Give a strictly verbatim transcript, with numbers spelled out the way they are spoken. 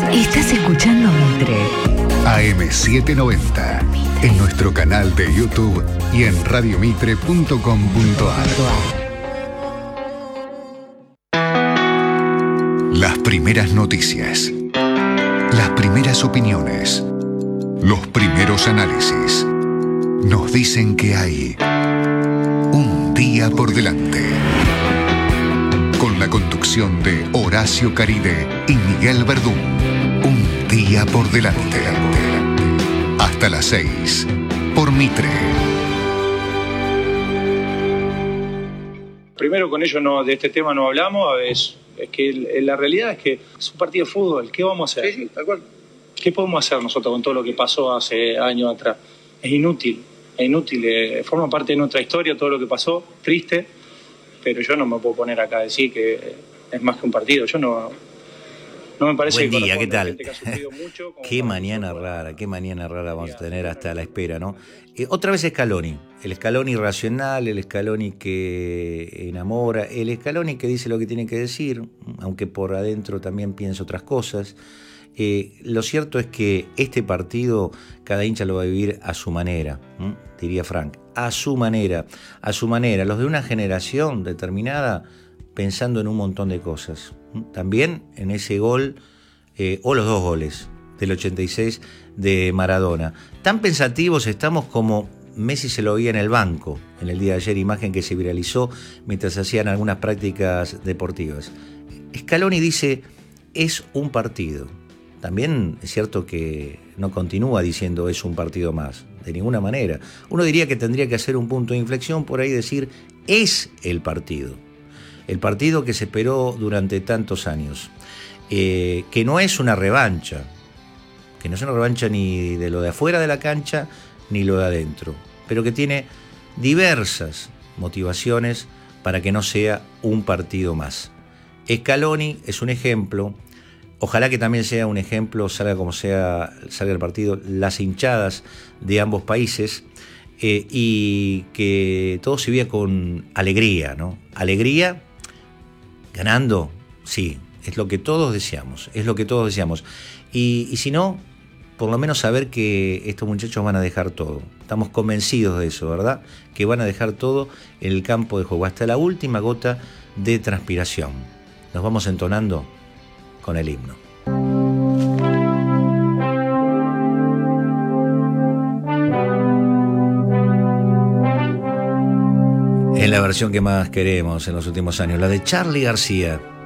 Estás escuchando Mitre. A M setecientos noventa. En nuestro canal de YouTube y en radio mitre punto com punto a r. Las primeras noticias. Las primeras opiniones. Los primeros análisis. Nos dicen que hay un día por delante. Con la conducción de Horacio Caride y Miguel Verdún. Un día por delante. Hasta las seis. Por Mitre. Primero con ellos no, de este tema no hablamos. Es, es que el, la realidad es que es un partido de fútbol. ¿Qué vamos a hacer? Sí, sí, tal cual. ¿Qué podemos hacer nosotros con todo lo que pasó hace años atrás? Es inútil. Es inútil. Eh, forma parte de nuestra historia todo lo que pasó. Triste. Pero yo no me puedo poner acá a decir que es más que un partido. Yo no... No me parece. Buen día, ¿qué tal? Mucho, qué mañana rara, qué mañana rara vamos a tener hasta la espera, ¿no? Eh, otra vez Scaloni, el Scaloni racional, el Scaloni que enamora, el Scaloni que dice lo que tiene que decir, aunque por adentro también piensa otras cosas. Eh, lo cierto es que este partido cada hincha lo va a vivir a su manera, ¿m? diría Frank, a su manera, a su manera. Los de una generación determinada pensando en un montón de cosas. También en ese gol, eh, o los dos goles del ochenta y seis de Maradona. Tan pensativos estamos como Messi se lo veía en el banco en el día de ayer, imagen que se viralizó mientras hacían algunas prácticas deportivas. Scaloni dice, es un partido. También es cierto que no continúa diciendo es un partido más, de ninguna manera. Uno diría que tendría que hacer un punto de inflexión por ahí, decir, es el partido. El partido que se esperó durante tantos años, eh, que no es una revancha, que no es una revancha ni de lo de afuera de la cancha, ni lo de adentro, pero que tiene diversas motivaciones para que no sea un partido más. Scaloni es un ejemplo, ojalá que también sea un ejemplo, salga como sea, salga el partido, las hinchadas de ambos países, eh, y que todo se vea con alegría, ¿no? Alegría. Ganando, sí, es lo que todos deseamos, es lo que todos deseamos. Y, y si no, por lo menos saber que estos muchachos van a dejar todo. Estamos convencidos de eso, ¿verdad? Que van a dejar todo en el campo de juego, hasta la última gota de transpiración. Nos vamos entonando con el himno. Es la versión que más queremos en los últimos años, la de Charly García.